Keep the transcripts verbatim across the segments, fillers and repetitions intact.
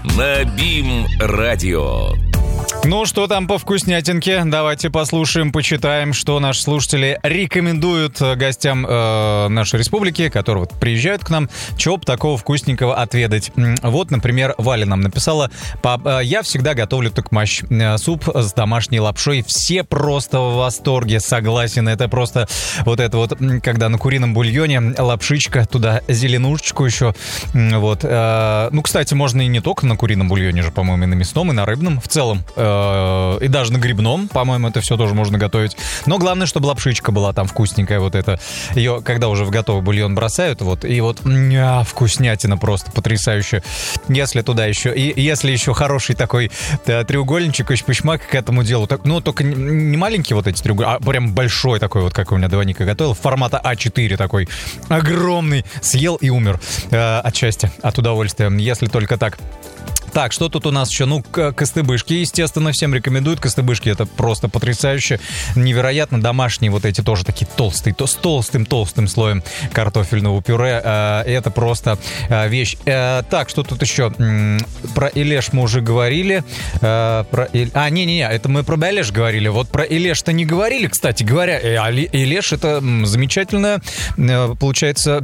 на БИМ-радио. Ну, что там по вкуснятинке? Давайте послушаем, почитаем, что наши слушатели рекомендуют гостям э, нашей республики, которые вот приезжают к нам, чего бы такого вкусненького отведать. Вот, например, Валя нам написала: я всегда готовлю токмащ, суп с домашней лапшой. Все просто в восторге, согласен. Это просто вот это вот, когда на курином бульоне лапшичка, туда зеленушечку еще. Вот. Э, ну, кстати, можно и не только на курином бульоне же, по-моему, и на мясном, и на рыбном в целом. И даже на грибном, по-моему, это все тоже можно готовить. Но главное, чтобы лапшичка была там вкусненькая. Вот это. Ее, когда уже в готовый бульон бросают, вот, и вот ня, вкуснятина просто потрясающая. Если туда еще, и если еще хороший такой да, треугольничек, ощпочмак к этому делу. Так, ну, только не маленький вот эти треугольники, а прям большой такой, вот как у меня Двойника готовил, формата а четыре такой, огромный. Съел и умер э, от счастья, от удовольствия, если только так. Так, что тут у нас еще? Ну, костыбышки, естественно, всем рекомендуют. Костыбышки — это просто потрясающе, невероятно. Домашние вот эти тоже такие толстые, то с толстым-толстым слоем картофельного пюре. Это просто вещь. Так, что тут еще? Про Илеш мы уже говорили. Про Иль... А, не-не-не, это мы про Белеш говорили. Вот про Илеш-то не говорили, кстати говоря. Илеш — это замечательная, получается,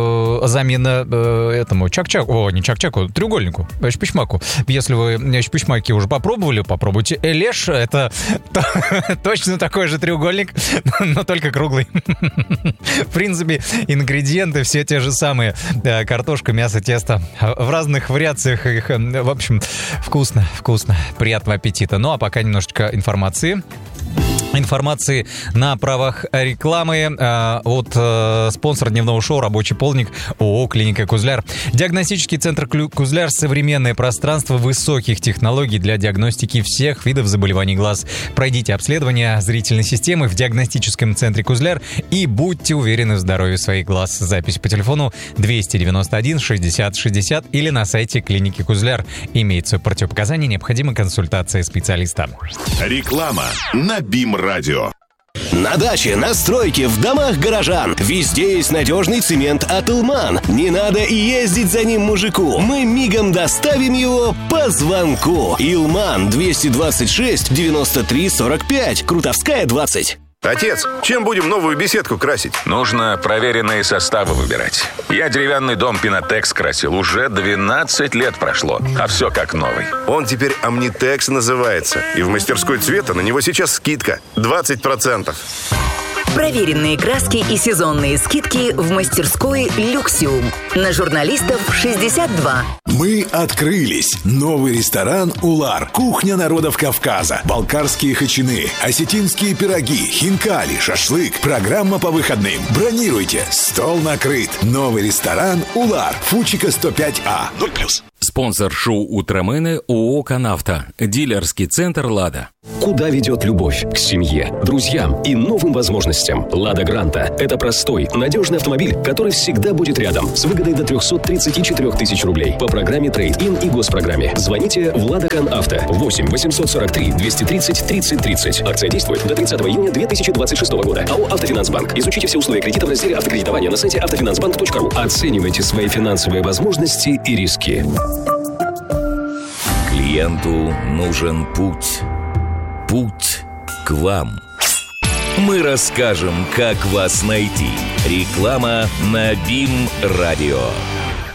замена этому чак-чаку, о, не чак-чаку, треугольнику, ощпочмаку. Если вы ощпочмаки уже попробовали, попробуйте Илеш. Это точно такой же треугольник, но только круглый. В принципе, ингредиенты все те же самые. Картошка, мясо, тесто. В разных вариациях их. В общем, вкусно, вкусно. Приятного аппетита. Ну, а пока немножечко информации. Информации на правах рекламы. Вот спонсор дневного шоу «Рабочий полдник» ООО «Клиника Кузляр». Диагностический центр Кузляр — современное пространство высоких технологий для диагностики всех видов заболеваний глаз. Пройдите обследование зрительной системы в диагностическом центре Кузляр и будьте уверены в здоровье своих глаз. Запись по телефону двести девяносто один шестьдесят шестьдесят или на сайте клиники Кузляр. Имеются противопоказания, необходима консультация специалиста. Реклама на БИМ-радио. На даче, на стройке, в домах горожан. Везде есть надежный цемент от Илман. Не надо и ездить за ним мужику. Мы мигом доставим его по звонку. Илман двести двадцать шесть девяносто три сорок пять. Крутовская двадцать. Отец, чем будем новую беседку красить? Нужно проверенные составы выбирать. Я деревянный дом Пинотекс красил. Уже двенадцать лет прошло, а все как новый. Он теперь Omnitex называется. И в мастерской цвета на него сейчас скидка двадцать процентов. Проверенные краски и сезонные скидки в мастерской «Люксиум». На журналистов шестьдесят два. Мы открылись. Новый ресторан «Улар». Кухня народов Кавказа. Балкарские хачины, осетинские пироги, хинкали, шашлык. Программа по выходным. Бронируйте. Стол накрыт. Новый ресторан «Улар». Фучика сто пять А. ноль плюс. Спонсор шоу «Утромены» ООО «Канавто». Дилерский центр «Лада». Куда ведет любовь? К семье, друзьям и новым возможностям. «Лада Гранта» — это простой, надежный автомобиль, который всегда будет рядом, с выгодой до триста тридцать четыре тысячи рублей по программе «Трейд-ин» и госпрограмме. Звоните в «Лада Канавто» восемь восемьсот сорок три двести тридцать тридцать тридцать. Акция действует до тридцатого июня две тысячи двадцать шестого года. АО «Автофинансбанк». Изучите все условия кредита в разделе автокредитования на сайте автофинансбанк точка ру. Оценивайте свои финансовые возможности и риски. Клиенту нужен путь. Путь к вам. Мы расскажем, как вас найти. Реклама на БИМ-радио.